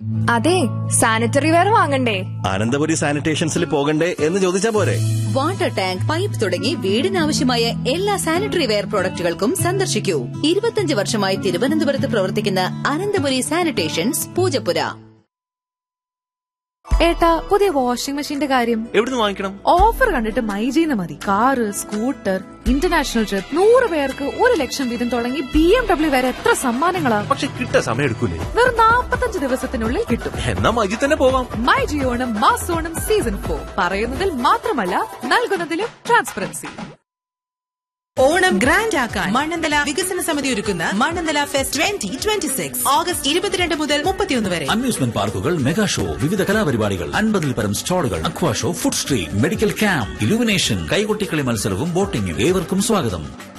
അതെ, sanitary ware വാങ്ങണ്ടേ? അനന്തപുരി സാനിറ്റേഷൻസിൽ പോകണ്ടേ എന്ന് ചോദിച്ചാ പോരെ? വാട്ടർ ടാങ്ക്, പൈപ്പ് തുടങ്ങി വീടിനാവശ്യമായ എല്ലാ സാനിറ്ററി വെയർ പ്രോഡക്റ്റുകൾക്കും സന്ദർശിക്കൂ. 25 വർഷമായി തിരുവനന്തപുരത്ത് പ്രവർത്തിക്കുന്ന അനന്തപുരി സാനിറ്റേഷൻസ്, പൂജപ്പുര. ഏട്ടാ, പുതിയ വാഷിംഗ് മെഷീന്റെ കാര്യം എവിടുന്ന് വാങ്ങിക്കണം? ഓഫർ കണ്ടിട്ട് മൈജീന്ന് മതി. കാറ്, സ്കൂട്ടർ, ഇന്റർനാഷണൽ ട്രിപ്പ്, 100 പേർക്ക് 1 ലക്ഷം വീതം തുടങ്ങി BMW വരെ എത്ര സമ്മാനങ്ങളാ. പക്ഷെ കിട്ടാൻ സമയം എടുക്കൂലേ? വെറും 45 ദിവസത്തിനുള്ളിൽ കിട്ടും. എന്നാ മൈജി തന്നെ പോവാം. മൈജി ഓണം മാസോണം സീസൺ 4 പറയുന്നതിൽ മാത്രമല്ല നൽകുന്നതിലും ട്രാൻസ്പെറൻസി. ഓണം ഗ്രാൻഡ് ആക്കാൻ മണ്ണന്തല വികസന സമിതി ഒരുക്കുന്ന മണ്ണന്തല ഫെസ്റ്റ് 2026 ഓഗസ്റ്റ് 22 മുതൽ 31 വരെ. അമ്യൂസ്മെന്റ് പാർക്കുകൾ, മെഗാ ഷോ, വിവിധ കലാപരിപാടികൾ, 50-ൽ പരം സ്റ്റാളുകൾ, അക്വാ show, food street, medical camp, illumination, കൈകൊട്ടിക്കളി മത്സരവും ബോട്ടിംഗും. ഏവർക്കും സ്വാഗതം.